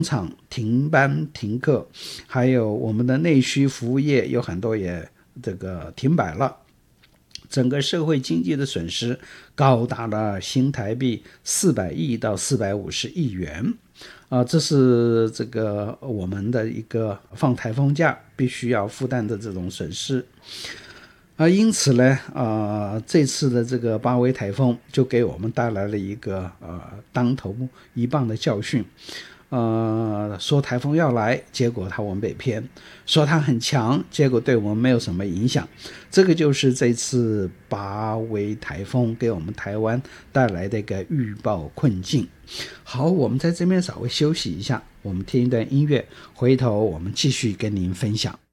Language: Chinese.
厂停班停课，还有我们的内需服务业有很多也这个停摆了，整个社会经济的损失高达了新台币400亿到450亿元。这是这个我们的一个放台风假必须要负担的这种损失。因此呢，这次的这个巴威台风就给我们带来了一个当头一棒的教训。说台风要来，结果它往北偏；说它很强，结果对我们没有什么影响。这个就是这次巴威台风给我们台湾带来的一个预报困境。好，我们在这边稍微休息一下，我们听一段音乐，回头我们继续跟您分享。